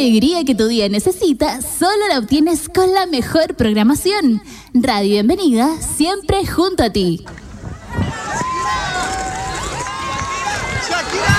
alegría que tu día necesita, solo la obtienes con la mejor programación. Radio Bienvenida, siempre junto a ti. ¡Shakira!